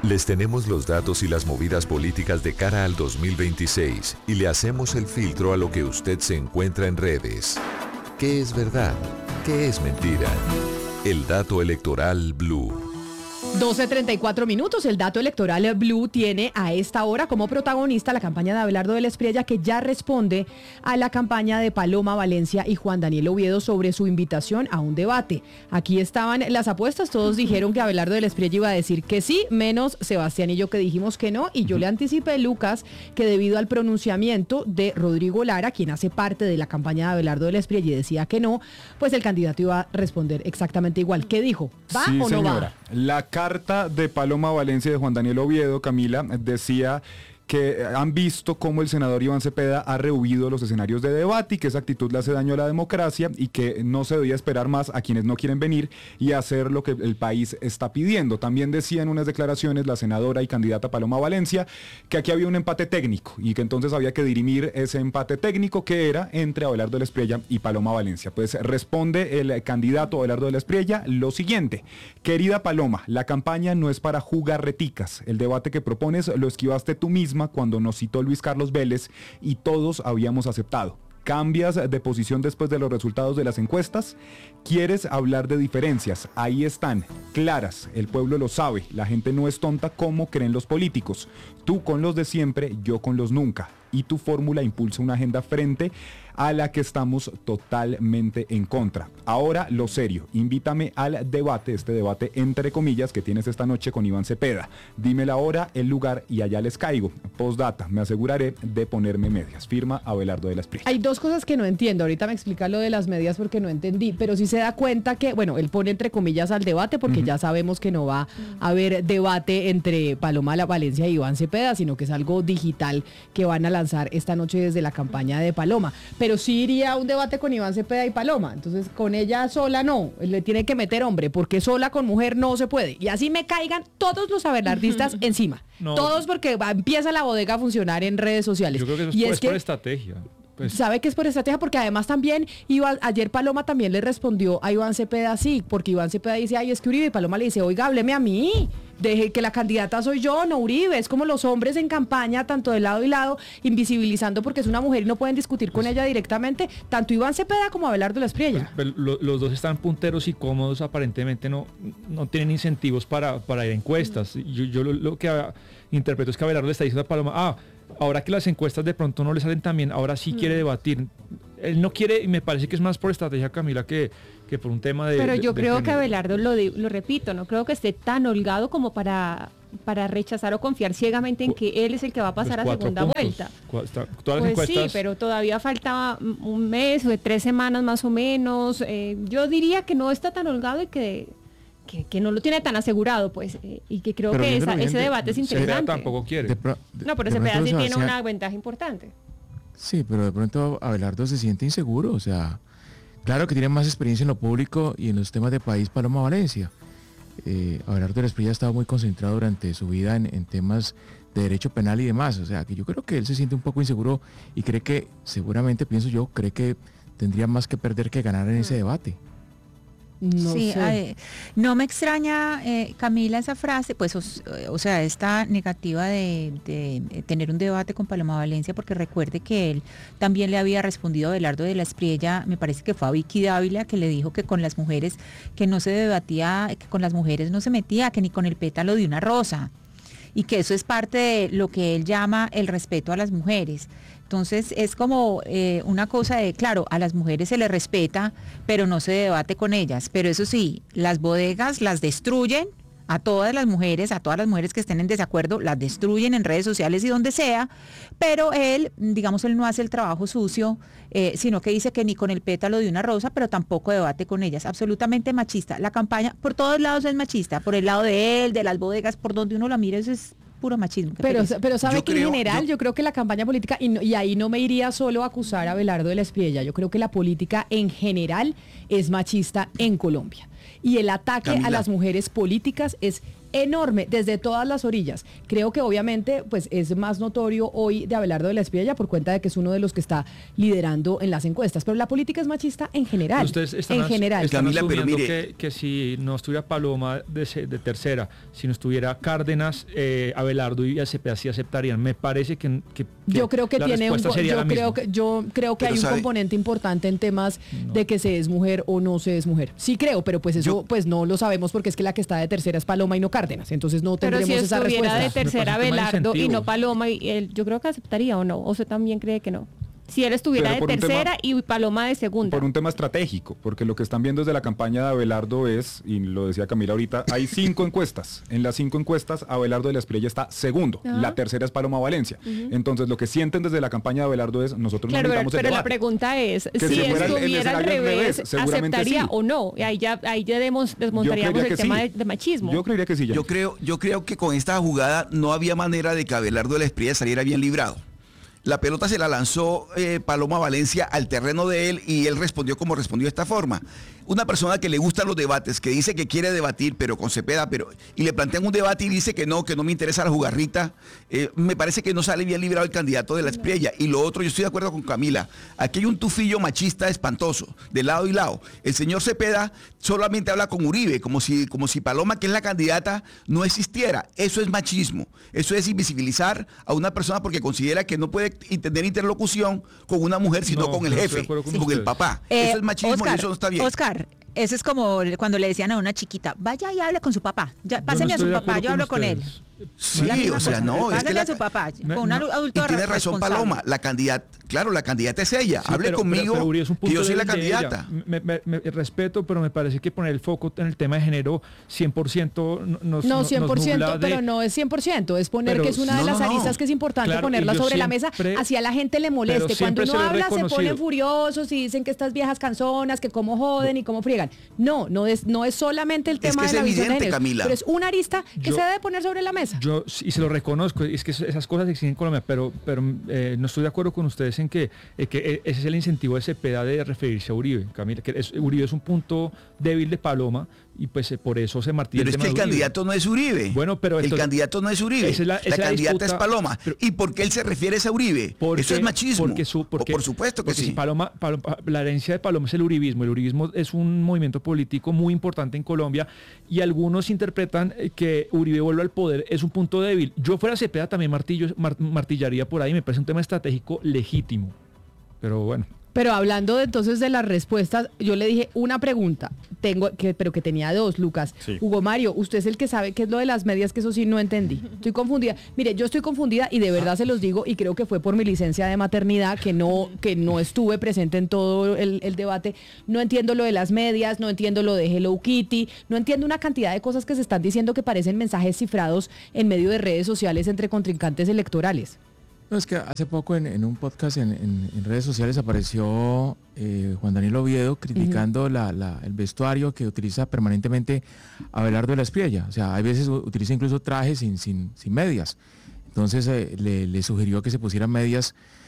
Les tenemos los datos y las movidas políticas de cara al 2026 y le hacemos el filtro a lo que usted se encuentra en redes. ¿Qué es verdad? ¿Qué es mentira? El dato electoral Blue. 12:34 el dato electoral Blue tiene a esta hora como protagonista la campaña de Abelardo del Espriella, que ya responde a la campaña de Paloma Valencia y Juan Daniel Oviedo sobre su invitación a un debate. Aquí estaban las apuestas, todos dijeron que Abelardo del Espriella iba a decir que sí, menos Sebastián y yo, que dijimos que no, y yo le anticipé, Lucas, que debido al pronunciamiento de Rodrigo Lara, quien hace parte de la campaña de Abelardo del Espriella y decía que no, pues el candidato iba a responder exactamente igual. ¿Qué dijo? ¿Va sí, o no señora. va? La carta de Paloma Valencia y de Juan Daniel Oviedo, Camila, decía que han visto cómo el senador Iván Cepeda ha rehuido los escenarios de debate y que esa actitud le hace daño a la democracia y que no se debía esperar más a quienes no quieren venir y hacer lo que el país está pidiendo. También decía en unas declaraciones la senadora y candidata Paloma Valencia que aquí había un empate técnico y que entonces había que dirimir ese empate técnico que era entre Abelardo del Espriella y Paloma Valencia. Pues responde el candidato Abelardo del Espriella lo siguiente: querida Paloma, la campaña no es para jugarreticas. El debate que propones lo esquivaste tú misma cuando nos citó Luis Carlos Vélez y todos habíamos aceptado. ¿Cambias de posición después de los resultados de las encuestas? ¿Quieres hablar de diferencias? Ahí están, claras, el pueblo lo sabe, la gente no es tonta como creen los políticos. Tú con los de siempre, yo con los nunca. Y tu fórmula impulsa una agenda frente a la que estamos totalmente en contra. Ahora, lo serio, invítame al debate, este debate entre comillas que tienes esta noche con Iván Cepeda. Dime la hora, el lugar y allá les caigo. Postdata, me aseguraré de ponerme medias. Firma Abelardo de la Espriella. Hay dos cosas que no entiendo, ahorita me explica lo de las medias porque no entendí, pero sí se da cuenta que, bueno, él pone entre comillas al debate porque ya sabemos que no va a haber debate entre Paloma Valencia y Iván Cepeda, sino que es algo digital que van a lanzar esta noche desde la campaña de Paloma. Pero sí iría a un debate con Iván Cepeda y Paloma, entonces con ella sola no, le tiene que meter hombre, porque sola con mujer no se puede, y así me caigan todos los abelardistas encima, no. Todos, porque empieza la bodega a funcionar en redes sociales. Yo creo que eso y es por estrategia. Pues. Sabe que es por estrategia, porque además también ayer Paloma también le respondió a Iván Cepeda así, porque Iván Cepeda dice, ay, es que Uribe, y Paloma le dice, oiga, hábleme a mí, deje que la candidata soy yo, no Uribe. Es como los hombres en campaña, tanto de lado y lado, invisibilizando porque es una mujer y no pueden discutir con ella directamente, tanto Iván Cepeda como Abelardo de la Espriella. Pues, los dos están punteros y cómodos, aparentemente no tienen incentivos para ir a encuestas. Yo lo que interpreto es que Abelardo le está diciendo a Paloma, ahora que las encuestas de pronto no le salen tan bien, ahora sí quiere debatir. Él no quiere, y me parece que es más por estrategia, Camila, que por un tema de... Pero yo creo que Abelardo, lo repito, no creo que esté tan holgado como para rechazar o confiar ciegamente en que él es el que va a pasar a segunda vuelta. Todas las encuestas... Sí, pero todavía falta un mes o 3 semanas más o menos. Yo diría que no está tan holgado y que no lo tiene tan asegurado, pues, y que creo que ese debate es interesante. Cepeda tampoco quiere. No, pero Cepeda sí tiene una ventaja importante. Sí, pero de pronto Abelardo se siente inseguro, o sea, claro que tiene más experiencia en lo público y en los temas de país Paloma Valencia. Abelardo de la Espriella ha estado muy concentrado durante su vida en temas de derecho penal y demás, o sea, que yo creo que él se siente un poco inseguro y cree que, seguramente, pienso yo, cree que tendría más que perder que ganar en ese debate. No sé. No me extraña, Camila, esa frase, pues, o sea, esta negativa de tener un debate con Paloma Valencia, porque recuerde que él también le había respondido a Abelardo de la Espriella, me parece que fue a Vicky Dávila, que le dijo que con las mujeres, que no se debatía, que con las mujeres no se metía, que ni con el pétalo de una rosa, y que eso es parte de lo que él llama el respeto a las mujeres. Entonces es como una cosa de, claro, a las mujeres se les respeta, pero no se debate con ellas. Pero eso sí, las bodegas las destruyen a todas las mujeres que estén en desacuerdo, las destruyen en redes sociales y donde sea, pero él no hace el trabajo sucio, sino que dice que ni con el pétalo de una rosa, pero tampoco debate con ellas. Absolutamente machista. La campaña por todos lados es machista, por el lado de él, de las bodegas, por donde uno la mire, eso es puro machismo. Pero sabe que en general yo creo que la campaña política, y ahí no me iría solo a acusar a Abelardo de la Espriella, yo creo que la política en general es machista en Colombia. Y el ataque a las mujeres políticas es enorme desde todas las orillas. Creo que obviamente pues es más notorio hoy de Abelardo de la Espriella por cuenta de que es uno de los que está liderando en las encuestas, pero la política es machista en general. Ustedes están Camila, pero asumiendo mire, que si no estuviera Paloma de tercera, si no estuviera Cárdenas, Abelardo y Cepeda sí aceptarían. Me parece que yo creo que la tiene un respuesta sería la misma. yo creo que Pero hay un ¿sabe? componente importante en temas de que se es mujer o no se es mujer. Sí creo, pero pues eso pues no lo sabemos porque es que la que está de tercera es Paloma y no Cárdenas, entonces no pero tendremos si esa estuviera respuesta. de tercera Me parece un tema de Abelardo y no incentivo. Paloma, y él, yo creo que aceptaría o no, o usted también cree que no. Si él estuviera Pero de por un tercera y Paloma de segunda. Por un tema estratégico, porque lo que están viendo desde la campaña de Abelardo es, y lo decía Camila ahorita, hay 5 encuestas. En las 5 encuestas, Abelardo de la Espriella está segundo. Ajá. La tercera es Paloma Valencia. Entonces, lo que sienten desde la campaña de Abelardo es, nosotros Claro, no necesitamos pero el la debate. pregunta es, Que si si fuera el estuviera al escenario al revés, revés, seguramente ¿aceptaría sí. o no? Y ahí ya desmontaríamos creería el que tema sí. de machismo. Yo creería que sí. yo creo que con esta jugada no había manera de que Abelardo de la Espriella saliera bien librado. La pelota se la lanzó Paloma Valencia al terreno de él y él respondió como respondió de esta forma. Una persona que le gustan los debates, que dice que quiere debatir, pero con Cepeda, y le plantean un debate y dice que no me interesa la jugarrita, me parece que no sale bien librado el candidato de la Espriella. Y lo otro, yo estoy de acuerdo con Camila, aquí hay un tufillo machista espantoso, de lado y lado. El señor Cepeda solamente habla con Uribe, como si Paloma, que es la candidata, no existiera. Eso es machismo, eso es invisibilizar a una persona porque considera que no puede tener interlocución con una mujer, sino con el no estoy de jefe, acuerdo con con el ustedes. papá. Eso es machismo y eso no está bien. Oscar, eso es como cuando le decían a una chiquita, vaya y hable con su papá. Ya, páseme a su estoy de papá, acuerdo yo hablo con él. ustedes. Sí, La misma o sea, cosa. no, es que Pásale a su papá, con un adulto y tiene razón responsable. Paloma, la candidata es ella. Sí, Hable pero conmigo, Uribe es un que punto yo soy la débil de ella. candidata. Me respeto, pero me parece que poner el foco en el tema de género 100% nos No, nos 100%, nubla de- pero no es 100%, es poner Pero que es una de no, las no, no. aristas que es importante Claro, ponerla y yo sobre la mesa, siempre- así a la gente le pero moleste. Cuando siempre uno se lo he habla se ponen reconocido. furiosos y dicen que estas viejas canzonas, que cómo joden y cómo friegan. No es solamente el Es tema que de es la visión de evidente, género, Camila. pero es una arista que Yo- se debe poner sobre la mesa. Yo, y se lo reconozco, es que esas cosas existen en Colombia, pero no estoy de acuerdo con ustedes en que ese es el incentivo de Cepeda de referirse a Uribe, Camila, que Uribe es un punto débil de Paloma y pues por eso se martilla Pero es tema que el de Uribe. candidato no es Uribe. Bueno, pero el entonces- candidato no es Uribe. esa es la candidata disputa, es Paloma. pero- ¿Y por qué él se refiere a Uribe? Eso es machismo. Porque por supuesto que porque sí. si Paloma, la herencia de Paloma es el uribismo. El uribismo es un movimiento político muy importante en Colombia y algunos interpretan que Uribe vuelve al poder es un punto débil. Yo fuera Cepeda también martillaría por ahí. Me parece un tema estratégico legítimo. Pero bueno. Pero hablando entonces de las respuestas, yo le dije una pregunta, pero que tenía dos, Lucas. Sí. Hugo Mario, usted es el que sabe qué es lo de las medias, que eso sí no entendí. Estoy confundida. Mire, yo estoy confundida y de verdad se los digo y creo que fue por mi licencia de maternidad que no estuve presente en todo el debate. No entiendo lo de las medias, no entiendo lo de Hello Kitty, no entiendo una cantidad de cosas que se están diciendo que parecen mensajes cifrados en medio de redes sociales entre contrincantes electorales. No, es que hace poco en un podcast en redes sociales apareció Juan Daniel Oviedo criticando el vestuario que utiliza permanentemente Abelardo de la Espriella. O sea, hay veces utiliza incluso trajes sin medias. Entonces le sugirió que se pusieran medias